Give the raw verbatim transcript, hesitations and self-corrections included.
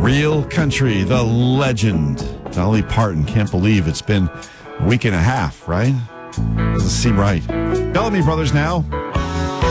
Real Country, the legend, Dolly Parton. Can't believe it's been a week and a half, right? Doesn't seem right. Bellamy Brothers now.